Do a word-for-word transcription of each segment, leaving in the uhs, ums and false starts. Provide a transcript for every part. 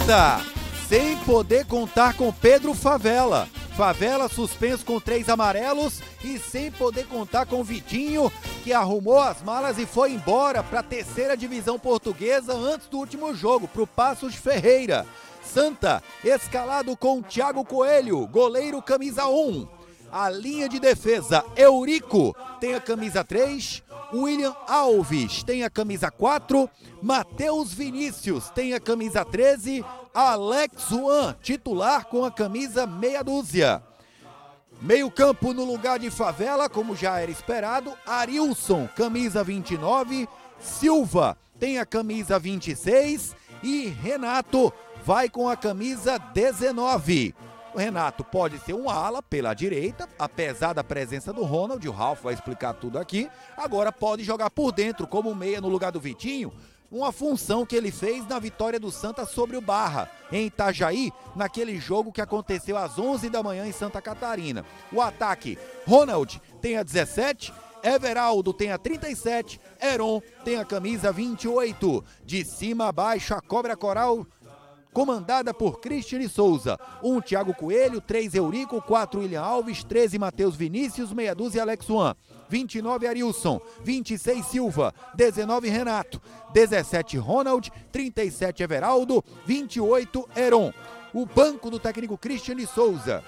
Santa, sem poder contar com Pedro Favela. Favela suspenso com três amarelos e sem poder contar com Vitinho, que arrumou as malas e foi embora para a terceira divisão portuguesa antes do último jogo, para o Paços de Ferreira. Santa, escalado com Thiago Coelho, goleiro camisa um. A linha de defesa, Eurico tem a camisa três, William Alves tem a camisa quatro, Matheus Vinícius tem a camisa treze, Alex Juan, titular com a camisa meia dúzia. Meio campo no lugar de Favela, como já era esperado, Arilson, camisa vinte e nove, Silva tem a camisa vinte e seis e Renato vai com a camisa dezenove. O Renato pode ser um ala pela direita, apesar da presença do Ronald, o Ralf vai explicar tudo aqui. Agora pode jogar por dentro como meia no lugar do Vitinho, uma função que ele fez na vitória do Santa sobre o Barra, em Itajaí, naquele jogo que aconteceu às onze da manhã em Santa Catarina. O ataque, Ronald tem a dezessete, Everaldo tem a trinta e sete, Heron tem a camisa vinte e oito. De cima a baixo, a Cobra Coral comandada por Cristiane Souza, um Thiago Coelho, três Eurico, quatro William Alves, treze Matheus Vinícius, meia dúzia Alex Juan, vinte e nove Arilson, vinte e seis Silva, dezenove Renato, dezessete Ronald, trinta e sete Everaldo, vinte e oito Heron. O banco do técnico Cristiane Souza,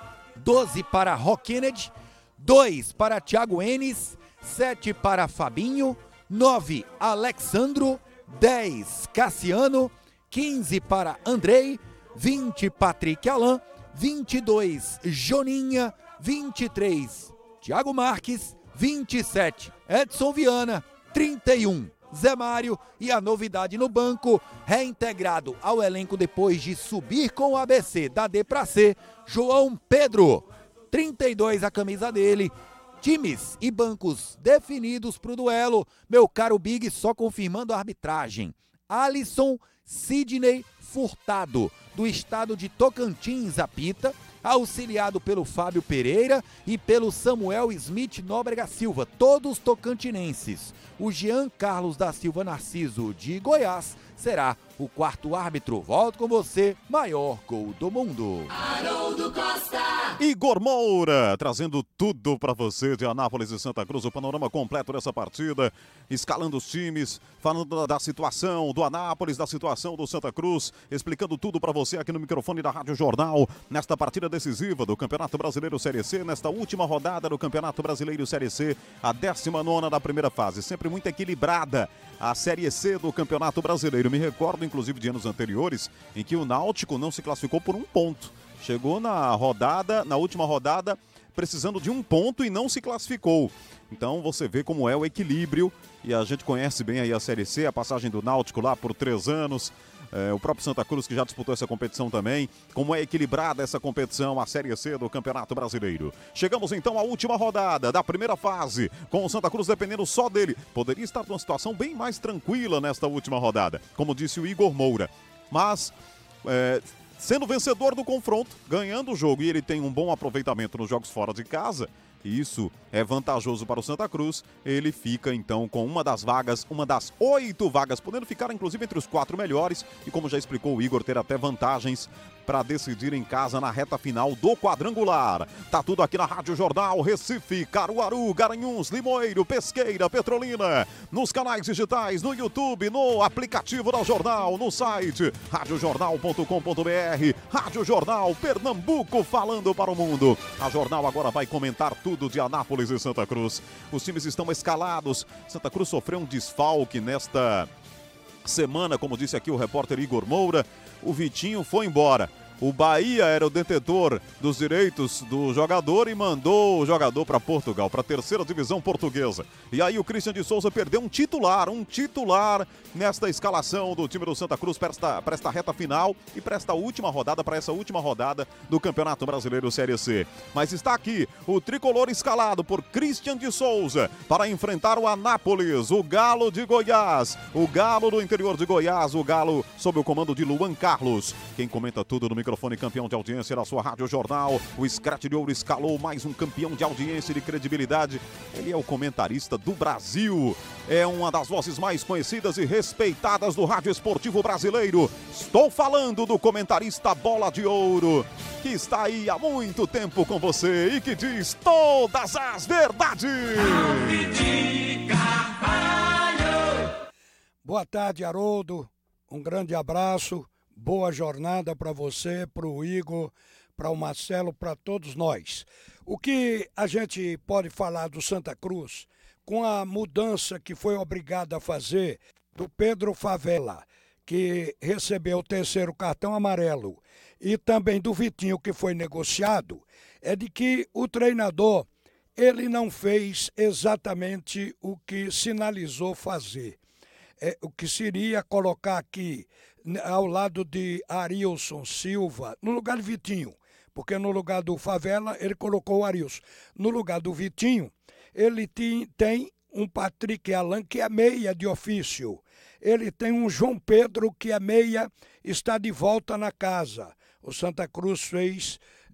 doze para Rock Kennedy, dois para Thiago Enes, sete para Fabinho, nove Alexandro, dez Cassiano, quinze para Andrei, vinte Patrick Alain, vinte e dois Joninha, vinte e três Thiago Marques, vinte e sete Edson Viana, trinta e um Zé Mário e a novidade no banco, reintegrado ao elenco depois de subir com o A B C da D para C, João Pedro, trinta e dois a camisa dele. Times e bancos definidos para o duelo, meu caro Big, só confirmando a arbitragem. Alisson Sidney Furtado, do estado de Tocantins, apita, auxiliado pelo Fábio Pereira e pelo Samuel Smith Nóbrega Silva, todos tocantinenses. O Jean Carlos da Silva Narciso, de Goiás, será o quarto árbitro. Volto com você, maior gol do mundo. Haroldo Costa. Igor Moura, trazendo tudo para você de Anápolis e Santa Cruz, o panorama completo dessa partida, escalando os times, falando da situação do Anápolis, da situação do Santa Cruz, explicando tudo para você aqui no microfone da Rádio Jornal, nesta partida decisiva do Campeonato Brasileiro Série C, nesta última rodada do Campeonato Brasileiro Série C, a décima nona da primeira fase, sempre muito equilibrada a Série C do Campeonato Brasileiro. Me recordo, inclusive, de anos anteriores, em que o Náutico não se classificou por um ponto. Chegou na rodada, na última rodada, precisando de um ponto e não se classificou. Então você vê como é o equilíbrio, e a gente conhece bem aí a Série C, a passagem do Náutico lá por três anos, é, o próprio Santa Cruz que já disputou essa competição também, como é equilibrada essa competição, a Série C do Campeonato Brasileiro. Chegamos então à última rodada da primeira fase, com o Santa Cruz dependendo só dele. Poderia estar numa situação bem mais tranquila nesta última rodada, como disse o Igor Moura, mas é, sendo vencedor do confronto, ganhando o jogo, e ele tem um bom aproveitamento nos jogos fora de casa, e isso é vantajoso para o Santa Cruz, ele fica então com uma das vagas, uma das oito vagas, podendo ficar inclusive entre os quatro melhores, e como já explicou o Igor, ter até vantagens para decidir em casa na reta final do quadrangular. Tá tudo aqui na Rádio Jornal, Recife, Caruaru, Garanhuns, Limoeiro, Pesqueira, Petrolina, nos canais digitais, no YouTube, no aplicativo da Jornal, no site rádio jornal ponto com ponto br, Rádio Jornal Pernambuco, falando para o mundo. A Jornal agora vai comentar tudo de Anápolis e Santa Cruz. Os times estão escalados. Santa Cruz sofreu um desfalque nesta semana, como disse aqui o repórter Igor Moura. O Vitinho foi embora. O Bahia era o detentor dos direitos do jogador e mandou o jogador para Portugal, para a terceira divisão portuguesa. E aí o Cristian de Souza perdeu um titular, um titular nesta escalação do time do Santa Cruz para esta, para esta reta final e para esta última rodada, para essa última rodada do Campeonato Brasileiro Série C. Mas está aqui o tricolor escalado por Cristian de Souza para enfrentar o Anápolis, o Galo de Goiás, o Galo do interior de Goiás, o Galo sob o comando de Luan Carlos. Quem comenta tudo no microfone microfone campeão de audiência na sua Rádio Jornal. O Scratch de Ouro escalou mais um campeão de audiência e de credibilidade. Ele é o comentarista do Brasil. É uma das vozes mais conhecidas e respeitadas do rádio esportivo brasileiro. Estou falando do comentarista Bola de Ouro, que está aí há muito tempo com você e que diz todas as verdades. Boa tarde, Haroldo. Um grande abraço. Boa jornada para você, para o Igor, para o Marcelo, para todos nós. O que a gente pode falar do Santa Cruz, com a mudança que foi obrigado a fazer do Pedro Favela, que recebeu o terceiro cartão amarelo, e também do Vitinho, que foi negociado, é de que o treinador ele não fez exatamente o que sinalizou fazer. É, o que seria colocar aqui ao lado de Arilson Silva, no lugar de Vitinho, porque no lugar do Favela ele colocou o Arilson. No lugar do Vitinho, ele tem um Patrick Alan, que é meia de ofício. Ele tem um João Pedro, que é meia, está de volta na casa. O Santa Cruz fez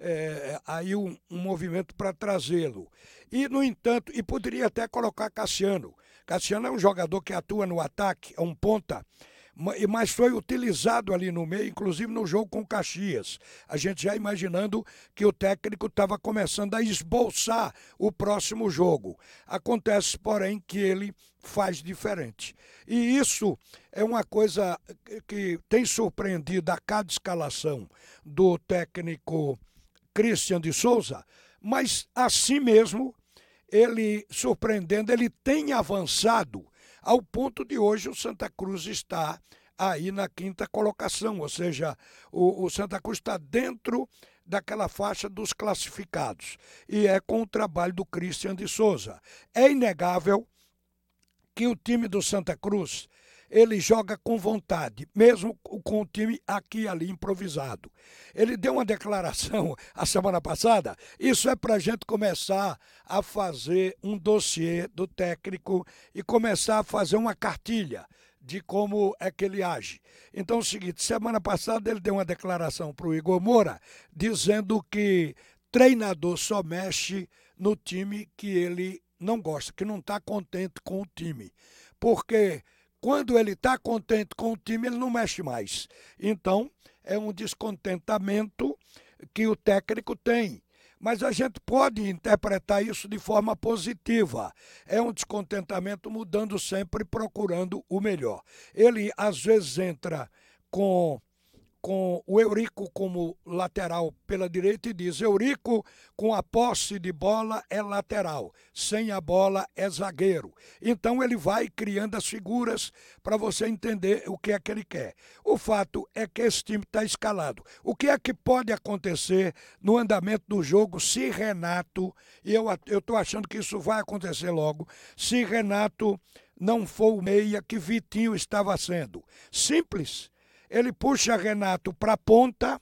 é, aí um, um movimento para trazê-lo. E, no entanto, e poderia até colocar Cassiano. Cassiano é um jogador que atua no ataque, é um ponta, mas foi utilizado ali no meio, inclusive no jogo com o Caxias. A gente já imaginando que o técnico estava começando a esboçar o próximo jogo. Acontece, porém, que ele faz diferente. E isso é uma coisa que tem surpreendido a cada escalação do técnico Christian de Souza, mas assim mesmo, ele, surpreendendo, ele tem avançado ao ponto de hoje o Santa Cruz está aí na quinta colocação, ou seja, o, o Santa Cruz está dentro daquela faixa dos classificados, e é com o trabalho do Christian de Souza. É inegável que o time do Santa Cruz ele joga com vontade, mesmo com o time aqui e ali improvisado. Ele deu uma declaração a semana passada, isso é para a gente começar a fazer um dossiê do técnico e começar a fazer uma cartilha de como é que ele age. Então é o seguinte, semana passada ele deu uma declaração para o Igor Moura, dizendo que treinador só mexe no time que ele não gosta, que não está contente com o time. Porque quando ele está contente com o time, ele não mexe mais. Então, é um descontentamento que o técnico tem. Mas a gente pode interpretar isso de forma positiva. É um descontentamento mudando sempre, procurando o melhor. Ele, às vezes, entra com... com o Eurico como lateral pela direita e diz, Eurico com a posse de bola é lateral, sem a bola é zagueiro. Então ele vai criando as figuras para você entender o que é que ele quer. O fato é que esse time está escalado. O que é que pode acontecer no andamento do jogo se Renato, e eu estou achando que isso vai acontecer logo, se Renato não for o meia que Vitinho estava sendo? Simples. Ele puxa Renato para a ponta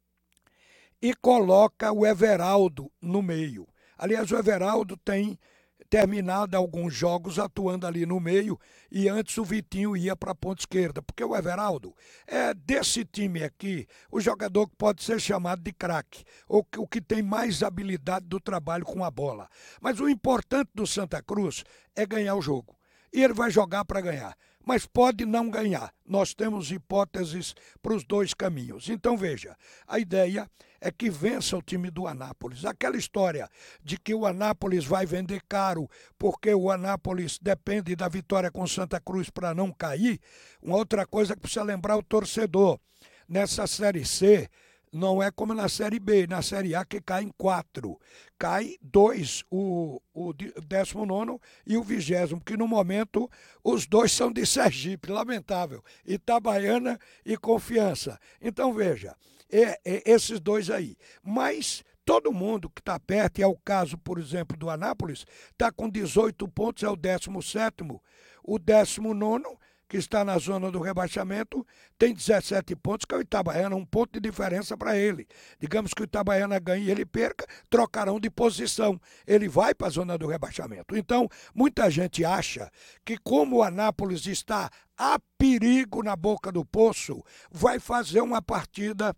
e coloca o Everaldo no meio. Aliás, o Everaldo tem terminado alguns jogos atuando ali no meio e antes o Vitinho ia para a ponta esquerda, porque o Everaldo é desse time aqui, o jogador que pode ser chamado de craque, ou o que tem mais habilidade do trabalho com a bola. Mas o importante do Santa Cruz é ganhar o jogo. E ele vai jogar para ganhar. Mas pode não ganhar. Nós temos hipóteses para os dois caminhos. Então, veja, a ideia é que vença o time do Anápolis. Aquela história de que o Anápolis vai vender caro porque o Anápolis depende da vitória com Santa Cruz para não cair, uma outra coisa que precisa lembrar o torcedor. Nessa Série C, não é como na Série B, na Série A que cai em quatro. Cai dois, o, o décimo nono e o vigésimo, que no momento os dois são de Sergipe, lamentável. Itabaiana e Confiança. Então veja, é, é esses dois aí. Mas todo mundo que está perto, e é o caso, por exemplo, do Anápolis, está com dezoito pontos, é o décimo sétimo. O décimo nono, que está na zona do rebaixamento, tem dezessete pontos, que é o Itabaiana, um ponto de diferença para ele. Digamos que o Itabaiana ganhe e ele perca, trocarão de posição. Ele vai para a zona do rebaixamento. Então, muita gente acha que como o Anápolis está a perigo na boca do poço, vai fazer uma partida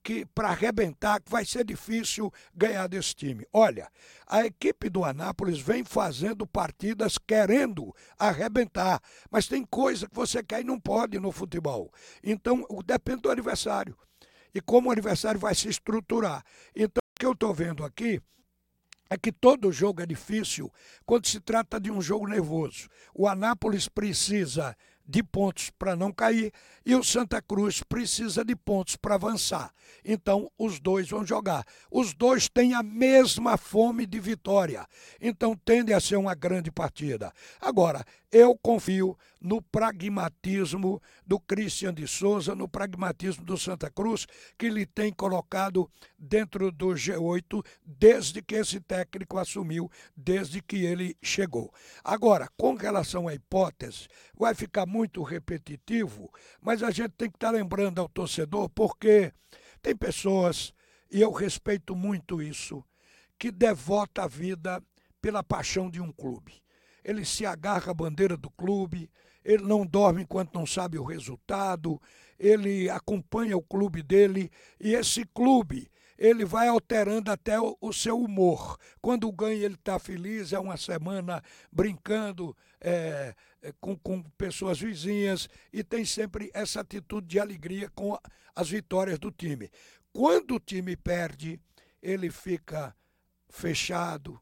que para arrebentar, que vai ser difícil ganhar desse time. Olha, a equipe do Anápolis vem fazendo partidas querendo arrebentar, mas tem coisa que você quer e não pode no futebol. Então, depende do adversário e como o adversário vai se estruturar. Então, o que eu estou vendo aqui é que todo jogo é difícil quando se trata de um jogo nervoso. O Anápolis precisa de pontos para não cair e o Santa Cruz precisa de pontos para avançar. Então, os dois vão jogar. Os dois têm a mesma fome de vitória. Então, tende a ser uma grande partida. Agora, eu confio no pragmatismo do Christian de Souza, no pragmatismo do Santa Cruz, que ele tem colocado dentro do G oito desde que esse técnico assumiu, desde que ele chegou. Agora, com relação à hipótese, vai ficar muito repetitivo, mas a gente tem que estar lembrando ao torcedor, porque tem pessoas, e eu respeito muito isso, que devota a vida pela paixão de um clube. Ele se agarra à bandeira do clube, ele não dorme enquanto não sabe o resultado, ele acompanha o clube dele e esse clube, ele vai alterando até o, o seu humor. Quando ganha ele está feliz, é uma semana brincando é, com, com pessoas vizinhas e tem sempre essa atitude de alegria com as vitórias do time. Quando o time perde, ele fica fechado,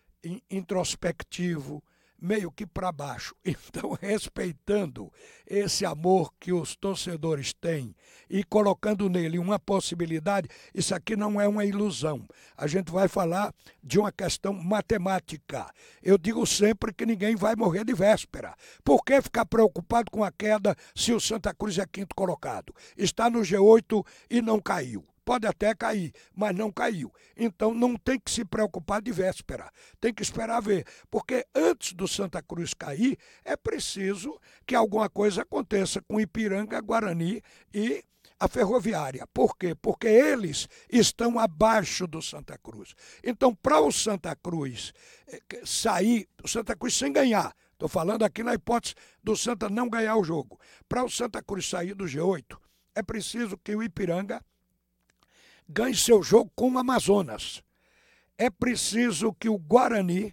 introspectivo, meio que para baixo. Então, respeitando esse amor que os torcedores têm e colocando nele uma possibilidade, isso aqui não é uma ilusão. A gente vai falar de uma questão matemática. Eu digo sempre que ninguém vai morrer de véspera. Por que ficar preocupado com a queda se o Santa Cruz é quinto colocado? Está no G oito e não caiu. Pode até cair, mas não caiu. Então não tem que se preocupar de véspera. Tem que esperar ver. Porque antes do Santa Cruz cair, é preciso que alguma coisa aconteça com Ipiranga, Guarani e a Ferroviária. Por quê? Porque eles estão abaixo do Santa Cruz. Então, para o Santa Cruz sair, o Santa Cruz sem ganhar, estou falando aqui na hipótese do Santa não ganhar o jogo. Para o Santa Cruz sair do G oito, é preciso que o Ipiranga ganhe seu jogo com o Amazonas. É preciso que o Guarani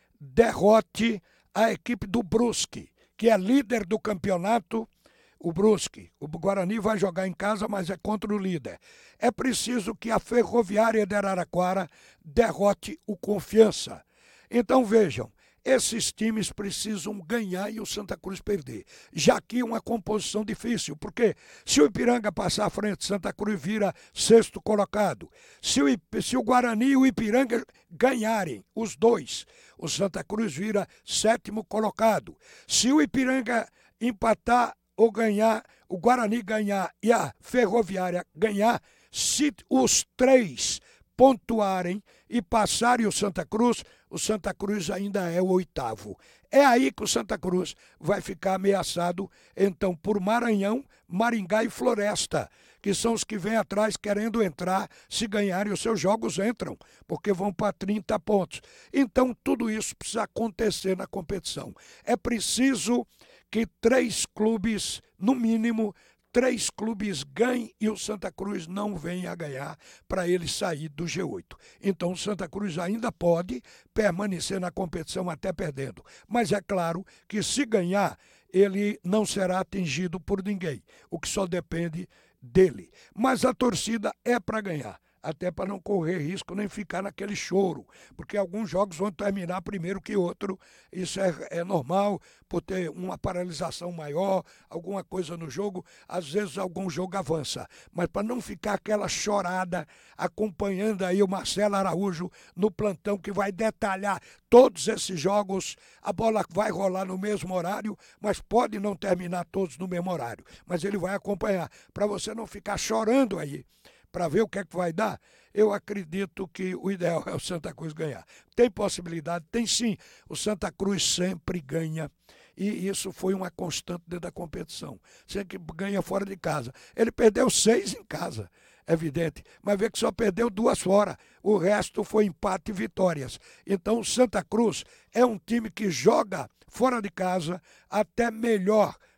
derrote a equipe do Brusque, que é líder do campeonato, o Brusque. O Guarani vai jogar em casa, mas é contra o líder. É preciso que a Ferroviária de Araraquara derrote o Confiança. Então vejam, esses times precisam ganhar e o Santa Cruz perder. Já que uma composição difícil, porque se o Ipiranga passar à frente, Santa Cruz vira sexto colocado. Se o, se o Guarani e o Ipiranga ganharem, os dois, o Santa Cruz vira sétimo colocado. Se o Ipiranga empatar ou ganhar, o Guarani ganhar e a Ferroviária ganhar, se os três pontuarem e passarem o Santa Cruz, o Santa Cruz ainda é o oitavo. É aí que o Santa Cruz vai ficar ameaçado, então, por Maranhão, Maringá e Floresta, que são os que vêm atrás querendo entrar. Se ganharem os seus jogos, entram, porque vão para trinta pontos. Então, tudo isso precisa acontecer na competição. É preciso que três clubes, no mínimo, três clubes ganhem e o Santa Cruz não venha a ganhar para ele sair do G oito. Então o Santa Cruz ainda pode permanecer na competição até perdendo. Mas é claro que se ganhar, ele não será atingido por ninguém, o que só depende dele. Mas a torcida é para ganhar, até para não correr risco nem ficar naquele choro, porque alguns jogos vão terminar primeiro que outro, isso é, é normal, por ter uma paralisação maior, alguma coisa no jogo, às vezes algum jogo avança, mas para não ficar aquela chorada, acompanhando aí o Marcelo Araújo no plantão, que vai detalhar todos esses jogos, a bola vai rolar no mesmo horário, mas pode não terminar todos no mesmo horário, mas ele vai acompanhar, para você não ficar chorando aí, para ver o que é que vai dar. Eu acredito que o ideal é o Santa Cruz ganhar. Tem possibilidade? Tem sim. O Santa Cruz sempre ganha. E isso foi uma constante dentro da competição. Sempre ganha fora de casa. Ele perdeu seis em casa, é evidente. Mas vê que só perdeu duas fora. O resto foi empate e vitórias. Então o Santa Cruz é um time que joga fora de casa até melhor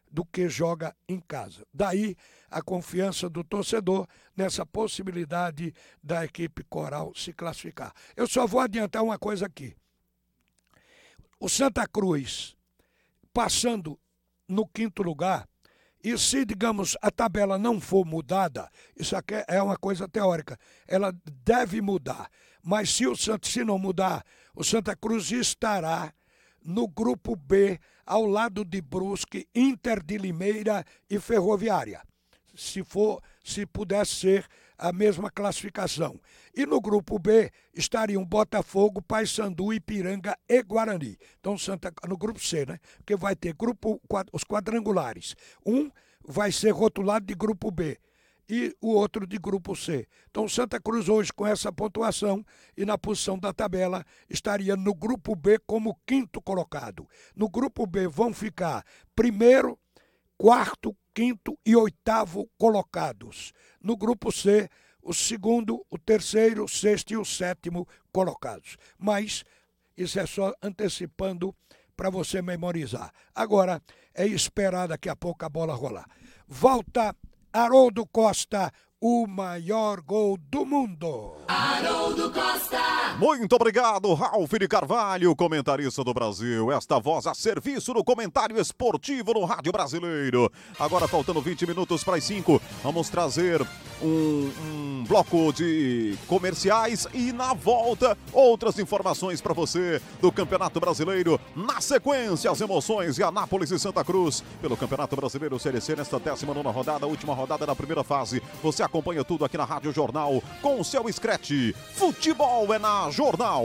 do que joga em casa. Daí a confiança do torcedor nessa possibilidade da equipe Coral se classificar. Eu só vou adiantar uma coisa aqui. O Santa Cruz passando no quinto lugar, e se, digamos, a tabela não for mudada, isso aqui é uma coisa teórica, ela deve mudar. Mas se o Santa, se não mudar, o Santa Cruz estará no grupo B, ao lado de Brusque, Inter de Limeira e Ferroviária. Se for, se pudesse ser a mesma classificação. E no grupo B estariam Botafogo, Paysandu, Ipiranga e Guarani. Então, Santa, no grupo C, né? Porque vai ter grupo, os quadrangulares. Um vai ser rotulado de grupo B e o outro de grupo C. Então, Santa Cruz hoje, com essa pontuação e na posição da tabela, estaria no grupo B como quinto colocado. No grupo B vão ficar primeiro, quarto, quinto e oitavo colocados. No grupo C, o segundo, o terceiro, o sexto e o sétimo colocados. Mas isso é só antecipando para você memorizar. Agora é esperar daqui a pouco a bola rolar. Volta Haroldo Costa, o maior gol do mundo. Haroldo Costa. Muito obrigado, Ralf de Carvalho, comentarista do Brasil. Esta voz a serviço do comentário esportivo no Rádio Brasileiro. Agora, faltando vinte minutos para as cinco, vamos trazer um, um bloco de comerciais e, na volta, outras informações para você do Campeonato Brasileiro. Na sequência, as emoções de Anápolis e Santa Cruz pelo Campeonato Brasileiro Série C nesta décima nona rodada, última rodada da primeira fase. Você acompanha tudo aqui na Rádio Jornal com o seu Scratch. Futebol é na Jornal.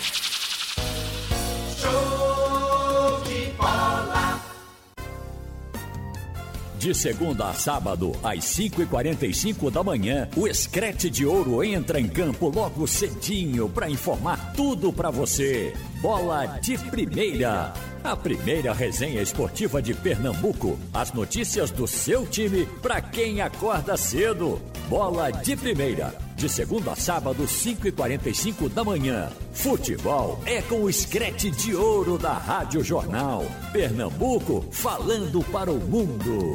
Show de bola. De segunda a sábado, às cinco e quarenta e cinco da manhã, o Scratch de Ouro entra em campo logo cedinho para informar tudo para você. Bola de Primeira. A primeira resenha esportiva de Pernambuco. As notícias do seu time para quem acorda cedo. Bola de Primeira. De segunda a sábado, cinco e quarenta e cinco da manhã. Futebol é com o Scratch de Ouro da Rádio Jornal. Pernambuco falando para o mundo.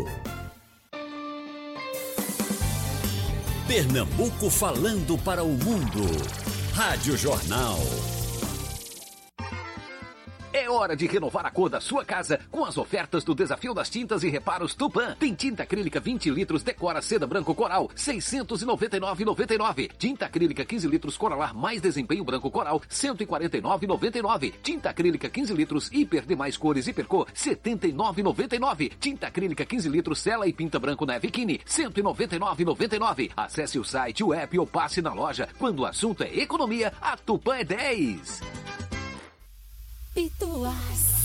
Pernambuco falando para o mundo. Rádio Jornal. É hora de renovar a cor da sua casa com as ofertas do Desafio das Tintas e Reparos Tupã. Tem tinta acrílica vinte litros Decora Seda Branco Coral, seiscentos e noventa e nove reais e noventa e nove centavos. Tinta acrílica quinze litros Coralar mais Desempenho Branco Coral, cento e quarenta e nove reais e noventa e nove centavos. Tinta acrílica quinze litros Hiper Demais Cores Hipercor, setenta e nove reais e noventa e nove centavos. Tinta acrílica quinze litros Sela e Pinta Branco Neve Kine, cento e noventa e nove reais e noventa e nove centavos. Acesse o site, o app ou passe na loja. Quando o assunto é economia, a Tupã é dez. Pituás.